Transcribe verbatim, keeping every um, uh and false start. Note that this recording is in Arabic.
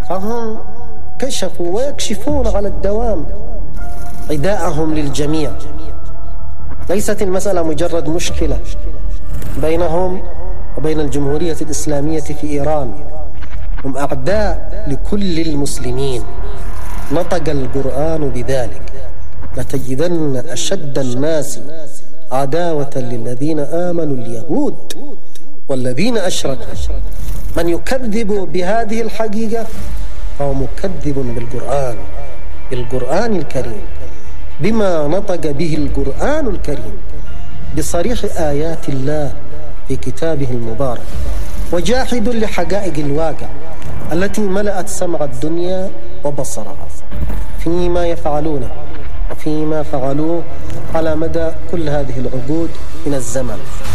فهم كشفوا ويكشفون على الدوام عداءهم للجميع. ليست المسألة مجرد مشكلة بينهم وبين الجمهورية الإسلامية في إيران، هم أعداء لكل المسلمين. نطق القرآن بذلك: لتجدن أشد الناس عداوة للذين آمنوا اليهود والذين أشركوا. من يكذب بهذه الحقيقة فهو مكذب بالقرآن، بالقرآن الكريم، بما نطق به القرآن الكريم، بصريح آيات الله في كتابه المبارك، وجاحد لحقائق الواقع التي ملأت سمع الدنيا وبصرها فيما يفعلونه وفيما فعلوه على مدى كل هذه العقود من الزمن.